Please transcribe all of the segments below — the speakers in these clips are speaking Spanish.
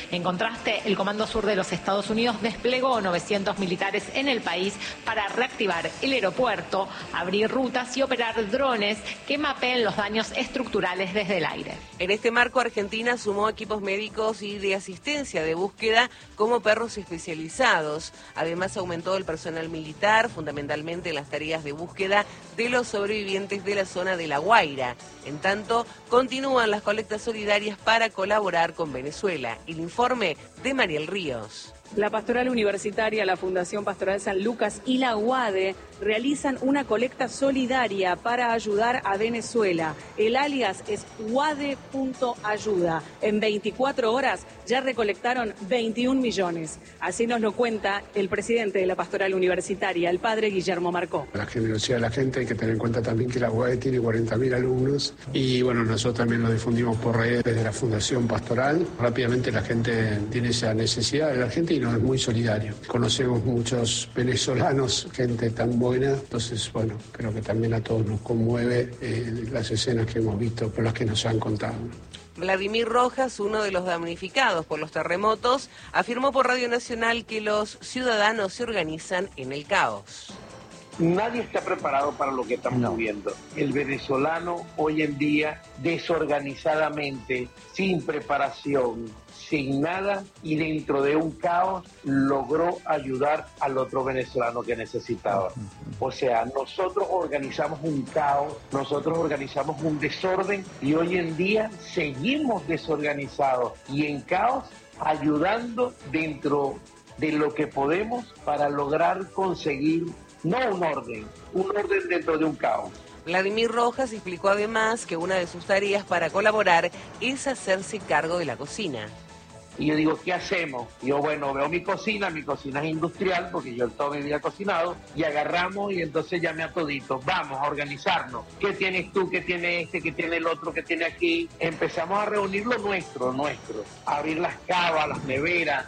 En contraste, el Comando Sur de los Estados Unidos desplegó 900 militares en el país para reactivar el aeropuerto, abrir rutas y operar drones que mapeen los daños estructurales desde el aire. En este marco, Argentina sumó equipos médicos y de asistencia de búsqueda como perros especializados. Además, aumentó el personal militar, fundamentalmente en las tareas de búsqueda de los sobrevivientes de la zona de La Guaira. En tanto, continúan las colectas solidarias para colaborar con Venezuela. El informe de Mariel Ríos. La Pastoral Universitaria, la Fundación Pastoral San Lucas y la UADE realizan una colecta solidaria para ayudar a Venezuela. El alias es uade.ayuda. En 24 horas ya recolectaron 21 millones. Así nos lo cuenta el presidente de la Pastoral Universitaria, el padre Guillermo Marcó. La generosidad de la gente, hay que tener en cuenta también que la UADE tiene 40.000 alumnos y bueno, nosotros también lo difundimos por redes de la Fundación Pastoral. Rápidamente la gente tiene esa necesidad, el argentino es muy solidario. Conocemos muchos venezolanos, gente tan buena, entonces bueno, creo que también a todos nos conmueve las escenas que hemos visto por las que nos han contado. Vladimir Rojas, uno de los damnificados por los terremotos, afirmó por Radio Nacional que los ciudadanos se organizan en el caos. Nadie está preparado para lo que estamos viviendo. El venezolano hoy en día, desorganizadamente, sin preparación, sin nada y dentro de un caos, logró ayudar al otro venezolano que necesitaba. O sea, nosotros organizamos un caos, nosotros organizamos un desorden y hoy en día seguimos desorganizados y en caos, ayudando dentro de lo que podemos para lograr conseguir no un orden dentro de un caos. Vladimir Rojas explicó además que una de sus tareas para colaborar es hacerse cargo de la cocina. Y yo digo, ¿qué hacemos? Yo, bueno, veo mi cocina es industrial, porque yo toda mi vida he cocinado, y agarramos y entonces llamé a toditos, vamos a organizarnos. ¿Qué tienes tú? ¿Qué tiene este? ¿Qué tiene el otro? ¿Qué tiene aquí? Empezamos a reunir lo nuestro, a abrir las cavas, las neveras,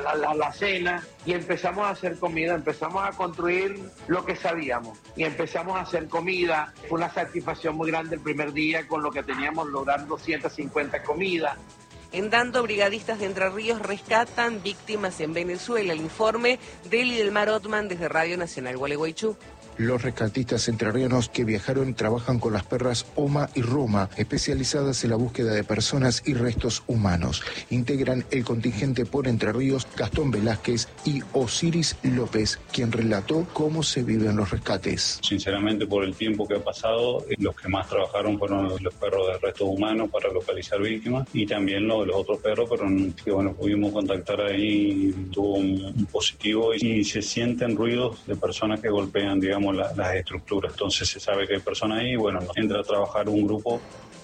la cena, y empezamos a hacer comida, empezamos a construir lo que sabíamos, y empezamos a hacer comida. Fue una satisfacción muy grande el primer día con lo que teníamos, lograr 250 comidas. En tanto, brigadistas de Entre Ríos rescatan víctimas en Venezuela. El informe de Lidelmar Ottman desde Radio Nacional Gualeguaychú. Los rescatistas entrerrianos que viajaron trabajan con las perras Oma y Roma, especializadas en la búsqueda de personas y restos humanos. Integran el contingente por Entre Ríos Gastón Velázquez y Osiris López, quien relató cómo se viven los rescates. Sinceramente, por el tiempo que ha pasado, los que más trabajaron fueron los perros de restos humanos para localizar víctimas y también los otros perros, pero que bueno, pudimos contactar ahí, tuvo un positivo y se sienten ruidos de personas que golpean, digamos, las estructuras. Entonces se sabe que hay personas ahí, bueno, entra a trabajar un grupo.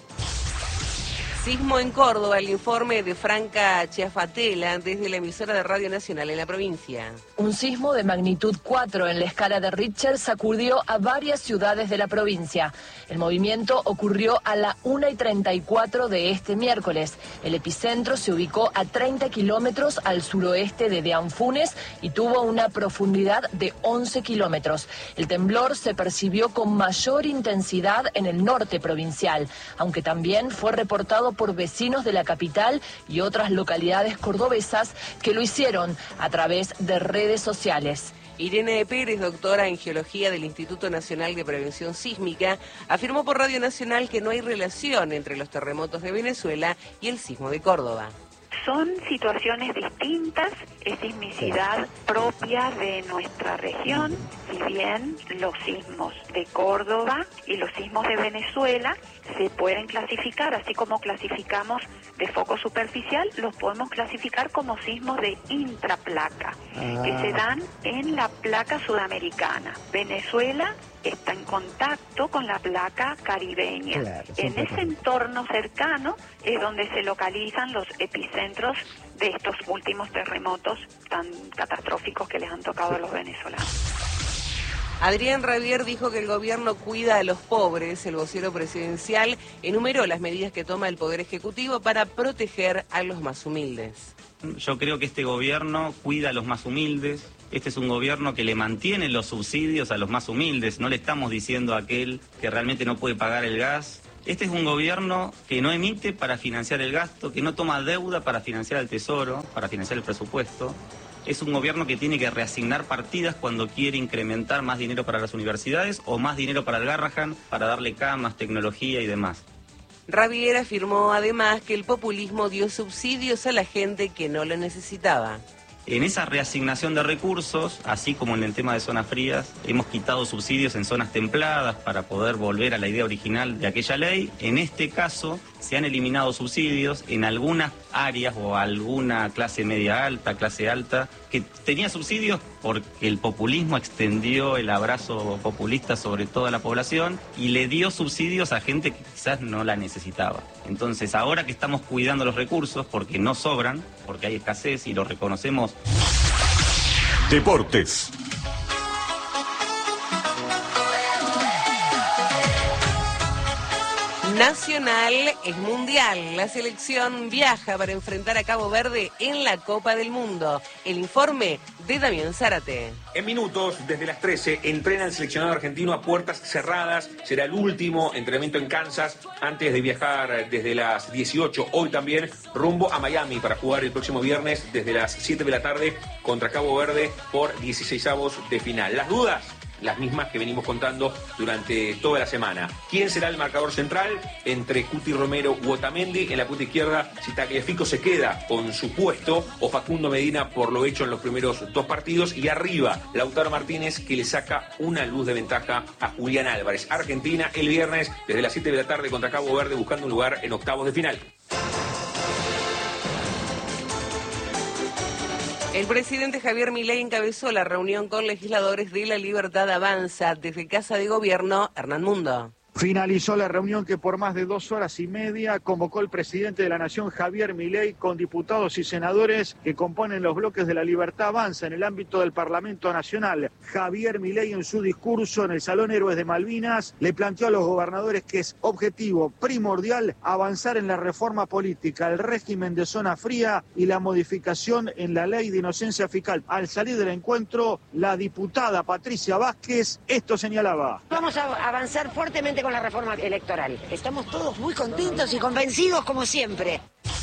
Sismo en Córdoba, el informe de Franca Chiafatela desde la emisora de Radio Nacional en la provincia. Un sismo de magnitud 4 en la escala de Richter sacudió a varias ciudades de la provincia. El movimiento ocurrió a la 1:34 de este miércoles. El epicentro se ubicó a 30 kilómetros al suroeste de Deanfunes y tuvo una profundidad de 11 kilómetros. El temblor se percibió con mayor intensidad en el norte provincial, aunque también fue reportado por vecinos de la capital y otras localidades cordobesas que lo hicieron a través de redes sociales. Irene Pérez, doctora en Geología del Instituto Nacional de Prevención Sísmica, afirmó por Radio Nacional que no hay relación entre los terremotos de Venezuela y el sismo de Córdoba. Son situaciones distintas, es sismicidad propia de nuestra región, si bien los sismos de Córdoba y los sismos de Venezuela se pueden clasificar, así como clasificamos de foco superficial, los podemos clasificar como sismos de intraplaca, que se dan en la placa sudamericana. Venezuela está en contacto con la placa caribeña. Claro, en ese entorno cercano es donde se localizan los epicentros de estos últimos terremotos tan catastróficos que les han tocado a los venezolanos. Adrián Rabier dijo que el gobierno cuida a los pobres. El vocero presidencial enumeró las medidas que toma el Poder Ejecutivo para proteger a los más humildes. Yo creo que este gobierno cuida a los más humildes. Este es un gobierno que le mantiene los subsidios a los más humildes. No le estamos diciendo a aquel que realmente no puede pagar el gas Este es un gobierno que no emite para financiar el gasto, que no toma deuda para financiar el tesoro, para financiar el presupuesto. Es un gobierno que tiene que reasignar partidas cuando quiere incrementar más dinero para las universidades o más dinero para el Garrahan, para darle camas, tecnología y demás. Ravier afirmó además que el populismo dio subsidios a la gente que no lo necesitaba. En esa reasignación de recursos, así como en el tema de zonas frías, hemos quitado subsidios en zonas templadas para poder volver a la idea original de aquella ley. En este caso, se han eliminado subsidios en algunas áreas o alguna clase media alta, clase alta, que tenía subsidios porque el populismo extendió el abrazo populista sobre toda la población y le dio subsidios a gente que quizás no la necesitaba. Entonces, ahora que estamos cuidando los recursos, porque no sobran, porque hay escasez y lo reconocemos. Deportes. Nacional es mundial. La selección viaja para enfrentar a Cabo Verde en la Copa del Mundo. El informe de Damián Zárate. En minutos, desde las 13, entrena el seleccionado argentino a puertas cerradas. Será el último entrenamiento en Kansas antes de viajar desde las 18, hoy también, rumbo a Miami para jugar el próximo viernes desde las 7 de la tarde contra Cabo Verde por 16avos de final. Las dudas, las mismas que venimos contando durante toda la semana. ¿Quién será el marcador central? Entre Cuti Romero u Otamendi. En la punta izquierda, si Tagliafico se queda con su puesto o Facundo Medina por lo hecho en los primeros 2 partidos. Y arriba, Lautaro Martínez, que le saca una luz de ventaja a Julián Álvarez. Argentina el viernes desde las 7 de la tarde contra Cabo Verde, buscando un lugar en octavos de final. El presidente Javier Milei encabezó la reunión con legisladores de La Libertad Avanza. Desde Casa de Gobierno, Hernán Mundo. Finalizó la reunión que por más de 2 horas y media convocó el presidente de la Nación, Javier Milei, con diputados y senadores que componen los bloques de La Libertad Avanza en el ámbito del Parlamento Nacional. Javier Milei, en su discurso en el Salón Héroes de Malvinas, le planteó a los gobernadores que es objetivo primordial avanzar en la reforma política, el régimen de zona fría y la modificación en la ley de inocencia fiscal. Al salir del encuentro, la diputada Patricia Vázquez esto señalaba. Vamos a avanzar fuertemente con la reforma electoral. Estamos todos muy contentos y convencidos como siempre.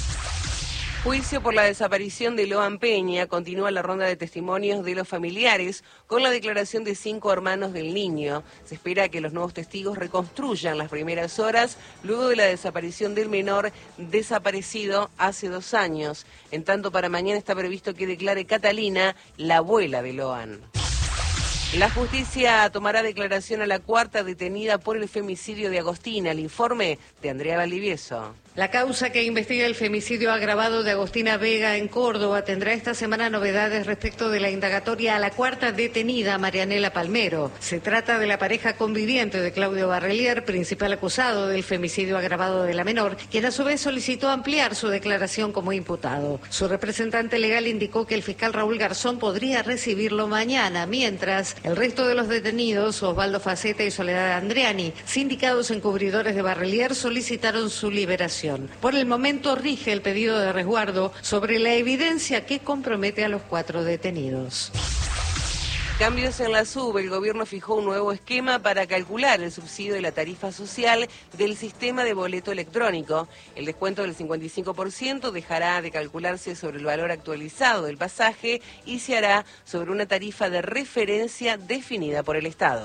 Juicio por la desaparición de Loan Peña. Continúa la ronda de testimonios de los familiares con la declaración de 5 hermanos del niño. Se espera que los nuevos testigos reconstruyan las primeras horas luego de la desaparición del menor desaparecido hace 2 años. En tanto, para mañana está previsto que declare Catalina, la abuela de Loan. La justicia tomará declaración a la 4ª detenida por el femicidio de Agostina. El informe de Andrea Valdivieso. La causa que investiga el femicidio agravado de Agostina Vega en Córdoba tendrá esta semana novedades respecto de la indagatoria a la 4ª detenida, Marianela Palmero. Se trata de la pareja conviviente de Claudio Barrelier, principal acusado del femicidio agravado de la menor, quien a su vez solicitó ampliar su declaración como imputado. Su representante legal indicó que el fiscal Raúl Garzón podría recibirlo mañana, mientras el resto de los detenidos, Osvaldo Faceta y Soledad Andreani, sindicados encubridores de Barrelier, solicitaron su liberación. Por el momento rige el pedido de resguardo sobre la evidencia que compromete a los 4 detenidos. Cambios en la SUB. El gobierno fijó un nuevo esquema para calcular el subsidio de la tarifa social del sistema de boleto electrónico. El descuento del 55% dejará de calcularse sobre el valor actualizado del pasaje y se hará sobre una tarifa de referencia definida por el Estado.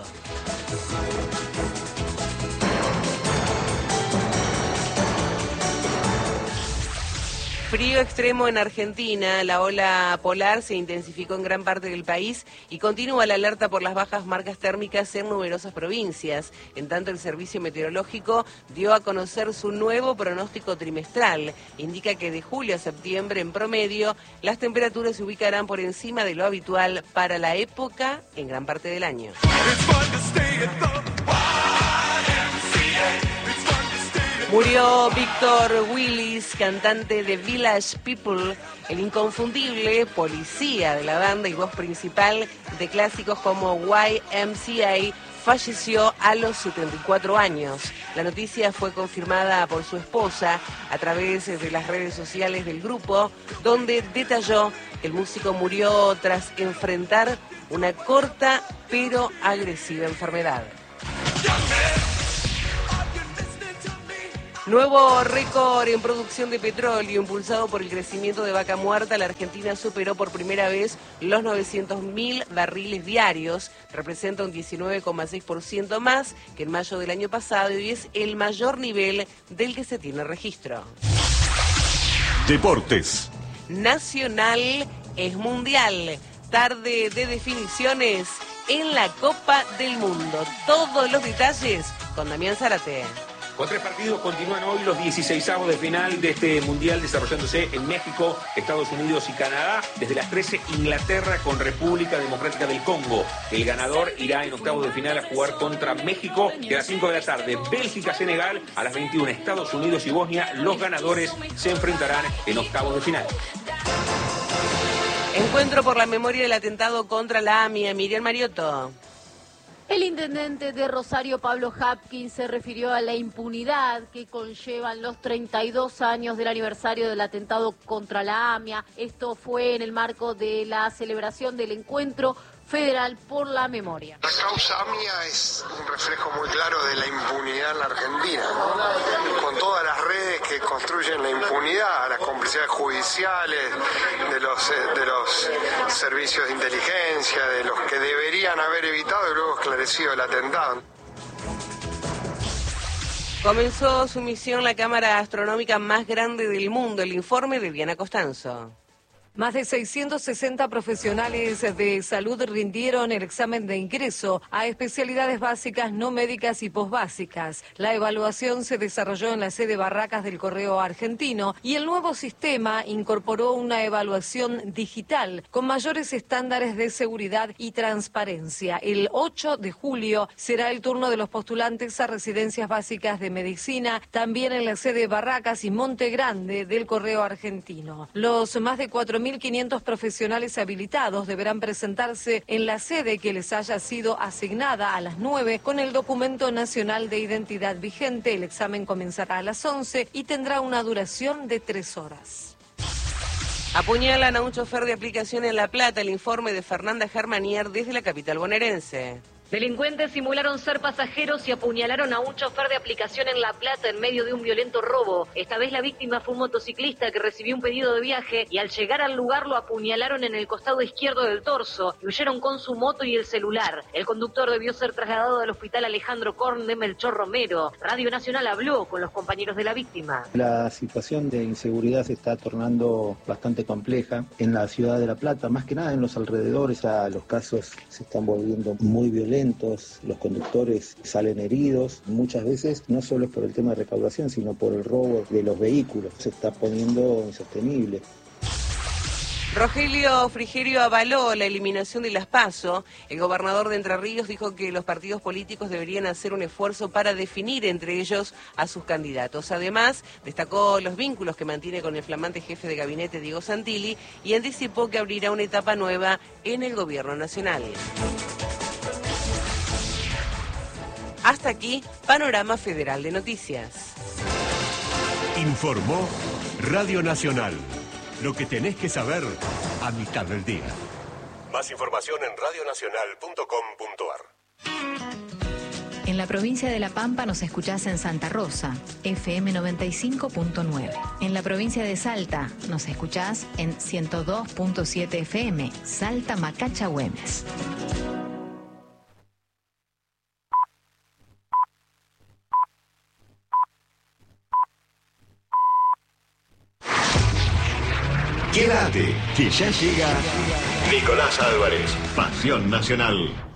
Frío extremo en Argentina. La ola polar se intensificó en gran parte del país y continúa la alerta por las bajas marcas térmicas en numerosas provincias. En tanto, el Servicio Meteorológico dio a conocer su nuevo pronóstico trimestral. Indica que de julio a septiembre, en promedio, las temperaturas se ubicarán por encima de lo habitual para la época en gran parte del año. Murió Víctor Willis, cantante de Village People, el inconfundible policía de la banda y voz principal de clásicos como YMCA, falleció a los 74 años. La noticia fue confirmada por su esposa a través de las redes sociales del grupo, donde detalló que el músico murió tras enfrentar una corta pero agresiva enfermedad. Nuevo récord en producción de petróleo, impulsado por el crecimiento de vaca muerta. La Argentina superó por primera vez los 900.000 barriles diarios. Representa un 19,6% más que en mayo del año pasado y es el mayor nivel del que se tiene registro. Deportes. Nacional es mundial. Tarde de definiciones en la Copa del Mundo. Todos los detalles con Damián Zárate. Con 3 partidos continúan hoy los 16avos de final de este mundial desarrollándose en México, Estados Unidos y Canadá. Desde las 13, Inglaterra con República Democrática del Congo. El ganador irá en octavos de final a jugar contra México. Y a las 5 de la tarde, Bélgica-Senegal. A las 21, Estados Unidos y Bosnia. Los ganadores se enfrentarán en octavos de final. Encuentro por la memoria del atentado contra la AMIA. Miriam Mariotto. El intendente de Rosario, Pablo Hapkin, se refirió a la impunidad que conllevan los 32 años del aniversario del atentado contra la AMIA. Esto fue en el marco de la celebración del Encuentro Federal por la Memoria. La causa AMIA es un reflejo muy claro de la impunidad en la Argentina, ¿no? Con todas las redes que construyen la impunidad, las complicidades judiciales, de los servicios de inteligencia, de los que deberían haber evitado y luego esclarecido el atentado. Comenzó su misión la cámara astronómica más grande del mundo, el informe de Diana Costanzo. Más de 660 profesionales de salud rindieron el examen de ingreso a especialidades básicas, no médicas y posbásicas. La evaluación se desarrolló en la sede Barracas del Correo Argentino y el nuevo sistema incorporó una evaluación digital con mayores estándares de seguridad y transparencia. El 8 de julio será el turno de los postulantes a residencias básicas de medicina, también en la sede Barracas y Monte Grande del Correo Argentino. Los más de 4.500 profesionales habilitados deberán presentarse en la sede que les haya sido asignada a las 9 con el documento nacional de identidad vigente. El examen comenzará a las 11 y tendrá una duración de 3 horas. Apuñalan a un chofer de aplicación en La Plata. El informe de Fernanda Germanier desde la capital bonaerense. Delincuentes simularon ser pasajeros y apuñalaron a un chofer de aplicación en La Plata en medio de un violento robo. Esta vez la víctima fue un motociclista que recibió un pedido de viaje y al llegar al lugar lo apuñalaron en el costado izquierdo del torso y huyeron con su moto y el celular. El conductor debió ser trasladado al hospital Alejandro Korn de Melchor Romero. Radio Nacional habló con los compañeros de la víctima. La situación de inseguridad se está tornando bastante compleja en la ciudad de La Plata, más que nada en los alrededores. Los casos se están volviendo muy violentos. Los conductores salen heridos, muchas veces no solo es por el tema de recaudación, sino por el robo de los vehículos. Se está poniendo insostenible. Rogelio Frigerio avaló la eliminación de las PASO. El gobernador de Entre Ríos dijo que los partidos políticos deberían hacer un esfuerzo para definir entre ellos a sus candidatos. Además, destacó los vínculos que mantiene con el flamante jefe de gabinete Diego Santilli y anticipó que abrirá una etapa nueva en el gobierno nacional. Hasta aquí, Panorama Federal de Noticias. Informó Radio Nacional. Lo que tenés que saber a mitad del día. Más información en radionacional.com.ar. En la provincia de La Pampa nos escuchás en Santa Rosa, FM 95.9. En la provincia de Salta nos escuchás en 102.7 FM, Salta Macacha Güemes. Quédate, que ya llega Nicolás Álvarez, Pasión Nacional.